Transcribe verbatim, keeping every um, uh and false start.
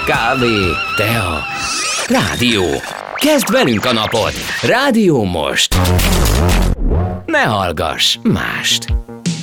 kávé, tea, rádió. Kezd velünk a napot. Rádió most. Ne hallgass mást.